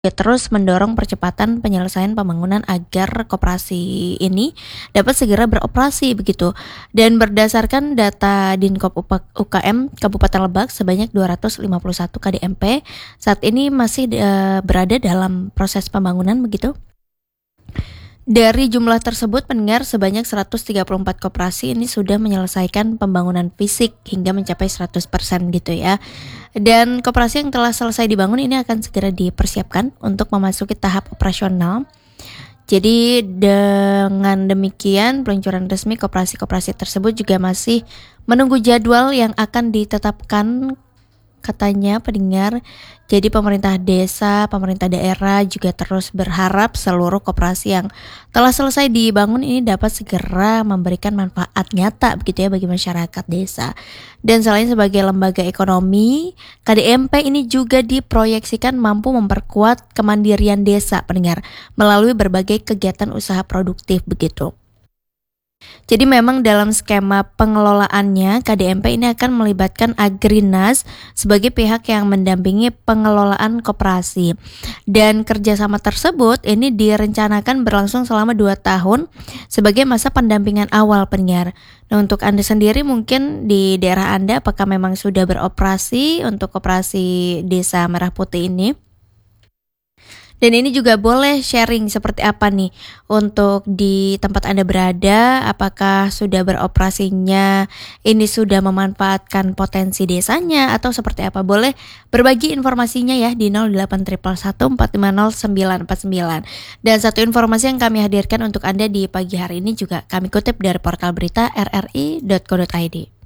terus mendorong percepatan penyelesaian pembangunan agar koperasi ini dapat segera beroperasi begitu. Dan berdasarkan data Dinkop UKM Kabupaten Lebak sebanyak 251 KDMP saat ini masih berada dalam proses pembangunan begitu. Dari jumlah tersebut, pendengar, sebanyak 134 koperasi ini sudah menyelesaikan pembangunan fisik hingga mencapai 100% gitu ya. Dan koperasi yang telah selesai dibangun ini akan segera dipersiapkan untuk memasuki tahap operasional. Jadi dengan demikian, peluncuran resmi koperasi-koperasi tersebut juga masih menunggu jadwal yang akan ditetapkan, katanya pendengar. Jadi pemerintah desa, pemerintah daerah juga terus berharap seluruh koperasi yang telah selesai dibangun ini dapat segera memberikan manfaat nyata begitu ya bagi masyarakat desa. Dan selain sebagai lembaga ekonomi, KDMP ini juga diproyeksikan mampu memperkuat kemandirian desa pendengar melalui berbagai kegiatan usaha produktif begitu. Jadi memang dalam skema pengelolaannya, KDMP ini akan melibatkan Agrinas sebagai pihak yang mendampingi pengelolaan koperasi. Dan kerjasama tersebut ini direncanakan berlangsung selama 2 tahun sebagai masa pendampingan awal pendengar. Nah, untuk Anda sendiri mungkin di daerah Anda apakah memang sudah beroperasi untuk koperasi Desa Merah Putih ini? Dan ini juga boleh sharing seperti apa nih untuk di tempat Anda berada, apakah sudah beroperasinya, ini sudah memanfaatkan potensi desanya atau seperti apa? Boleh berbagi informasinya ya di 0811450949. Dan satu informasi yang kami hadirkan untuk Anda di pagi hari ini juga kami kutip dari portal berita rri.co.id.